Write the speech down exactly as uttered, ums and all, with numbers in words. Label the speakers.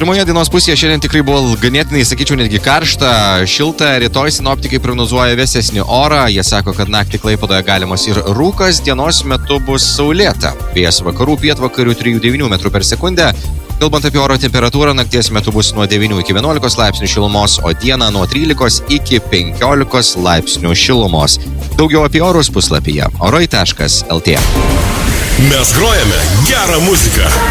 Speaker 1: Pirmoje dienos pusėje šiandien tikrai buvo ganėtinai, sakyčiau, netgi karšta, šilta. Rytoj sinoptikai prognozuoja vėsesnį orą. Jie sako, kad naktį Klaipėdoje galimas ir rūkas, dienos metu bus saulėta. Vėjas vakarų pietvakarių trijų devynių metrų per sekundę. Kalbant apie oro temperatūrą, nakties metu bus nuo devynių iki vienuolikos laipsnių šilumos, o dieną nuo trylikos iki penkiolikos laipsnių šilumos. Daugiau apie orus puslapyje orai taškas el tė.
Speaker 2: Mes grojame gerą muziką.